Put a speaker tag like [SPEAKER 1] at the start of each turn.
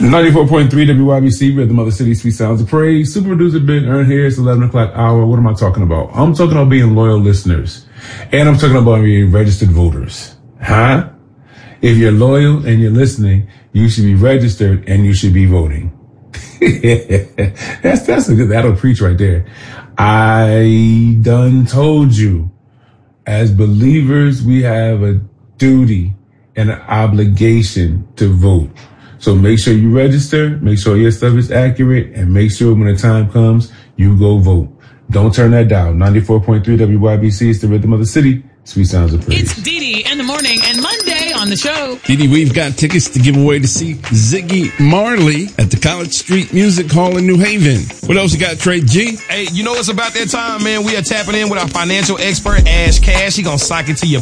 [SPEAKER 1] 94.3 WYBC, Rhythm of the City, Sweet Sounds of Praise. Super producer Ben Earn here. It's 11 o'clock hour. What am I talking about? I'm talking about being loyal listeners. And I'm talking about being registered voters. Huh? If you're loyal and you're listening, you should be registered and you should be voting. that's a good, that'll preach right there. I done told you, as believers, we have a duty and an obligation to vote. So make sure you register, make sure your stuff is accurate, and make sure when the time comes, you go vote. Don't turn that down. 94.3 WYBC is the Rhythm of the City. Sweet Sounds of Praise.
[SPEAKER 2] It's Dee Dee in the morning and Monday on the show.
[SPEAKER 3] Dee Dee, we've got tickets to give away to see Ziggy Marley at the College Street Music Hall in New Haven. What else you got, Trey G?
[SPEAKER 4] Hey, you know it's about that time, man. We are tapping in with our financial expert, Ash Cash. He gonna sock it to your